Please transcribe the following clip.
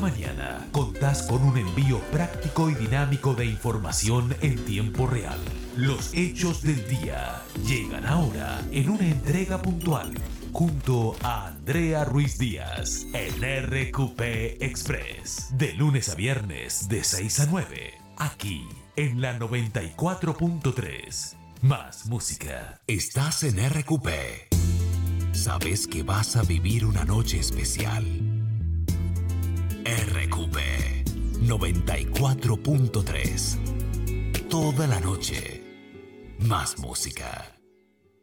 mañana contás con un envío práctico y dinámico de información en tiempo real. Los hechos del día llegan ahora en una entrega puntual junto a Andrea Ruiz Díaz en RQP Express. De lunes a viernes de 6 a 9, aquí en la 94.3. Más música. Estás en RQP. Sabes que vas a vivir una noche especial. RQP 94.3. Toda la noche. Más música.